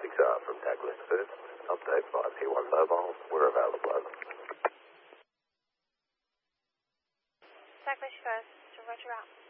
Utah from Douglas Fifth. Update 5P1 Mobile. We're available. Douglas First, to Roger out.